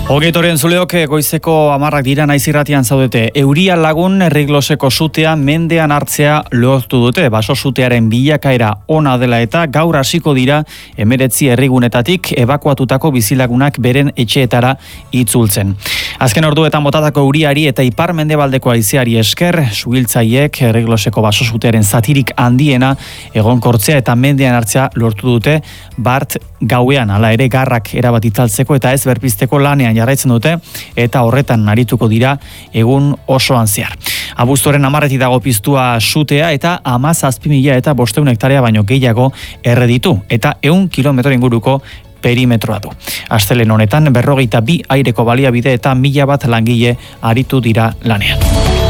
Hogeitoren zuleok goizeko 10 dira naiz irratian zaudete. Euria lagun Errigloseko sutea mendean hartzea lortu dute. Baso sutearen bilakaera ona dela eta gaur hasiko dira 19 herrigunetatik ebakuatutako bizilagunak beren etxeetara itzultzen. Azken orduetan botatako euriari eta ipar-mendebaldeko haizeari esker, suhiltzaileek Errigloseko baso sutearen zatirik handiena egonkortzea eta mendean hartzea lortu dute bart gauean, hala ere garrak erabat itzaltzeko eta ez berpizteko lanean jarraitzen dute eta horretan arituko dira egun osoan zehar. Abuztuaren 10 dago piztua sutea eta 17.000 eta 500 hektarea baino gehiago erreditu eta 100 kilometro inguruko perimetroa du. Astelehen honetan 42 aireko baliabide eta 1000 langile aritu dira lanean.